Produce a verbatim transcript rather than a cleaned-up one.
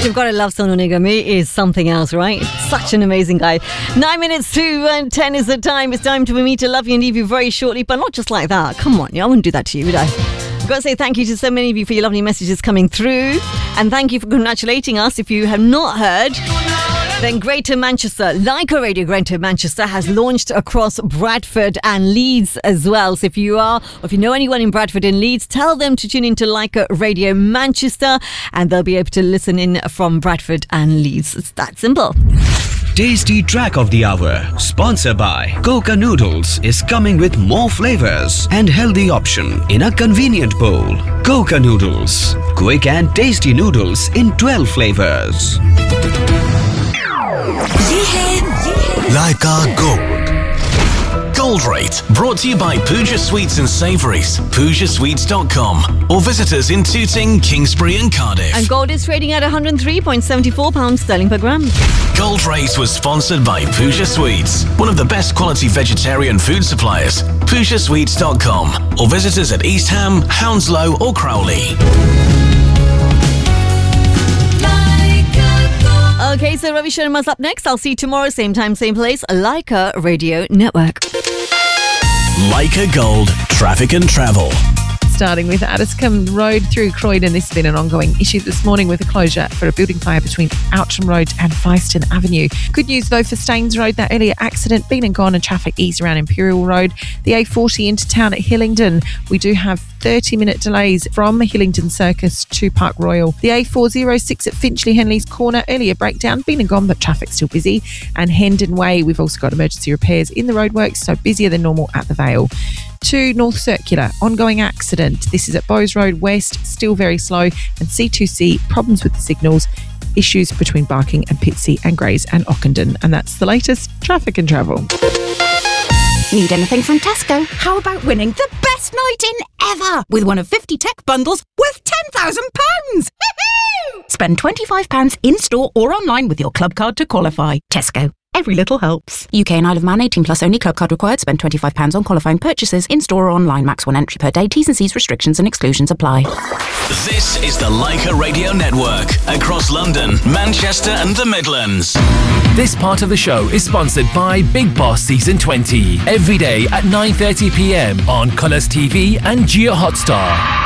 You've got to love Sonu Nigam. He is something else, right? Such an amazing guy. Nine minutes to and ten is the time. It's time for me to love you and leave you very shortly, but not just like that. Come on, yeah, I wouldn't do that to you, would I? I've got to say thank you to so many of you for your lovely messages coming through, and thank you for congratulating us. If you have not heard, then Greater Manchester, Leica Radio Greater Manchester has launched across Bradford and Leeds as well. So if you are, or if you know anyone in Bradford and Leeds, tell them to tune into Leica Radio Manchester and they'll be able to listen in from Bradford and Leeds. It's that simple. Tasty Track of the Hour, sponsored by Coca Noodles, is coming with more flavors and healthy option in a convenient bowl. Coca Noodles, quick and tasty noodles in twelve flavors. Leica Gold. Gold Rate, brought to you by Pooja Sweets and Savouries, pooja sweets dot com, or visit us in Tooting, Kingsbury and Cardiff. And gold is trading at one hundred three point seven four pounds sterling per gram. Gold Rate was sponsored by Pooja Sweets, one of the best quality vegetarian food suppliers, pooja sweets dot com, or visit us at East Ham, Hounslow or Crowley. Okay, so Ravi Sharma's up next. I'll see you tomorrow, same time, same place. Leica Radio Network. Leica Gold, traffic and travel. Starting with Addiscombe Road through Croydon. This has been an ongoing issue this morning with a closure for a building fire between Outram Road and Feiston Avenue. Good news though for Staines Road, that earlier accident been and gone and traffic eased around Imperial Road. The A forty into town at Hillingdon. We do have thirty minute delays from Hillingdon Circus to Park Royal. The A four oh six at Finchley Henley's Corner, earlier breakdown, been and gone but traffic still busy. And Hendon Way, we've also got emergency repairs in the roadworks, so busier than normal at the Vale. To North Circular, ongoing accident. This is at Bowes Road West, still very slow. And C two C, problems with the signals, issues between Barking and Pitsea and Grays and Ockenden. And that's the latest traffic and travel. Need anything from Tesco? How about winning the best night in ever with one of fifty tech bundles worth ten thousand pounds? Spend twenty-five pounds in-store or online with your club card to qualify. Tesco. Every little helps. U K and Isle of Man, eighteen plus only. Club card required. Spend twenty-five pounds on qualifying purchases in-store or online. Max one entry per day. T's and C's, restrictions and exclusions apply. This is the Leica Radio Network. Across London, Manchester and the Midlands. This part of the show is sponsored by Big Boss Season twenty. Every day at nine thirty p m on Colours T V and Geo Hotstar.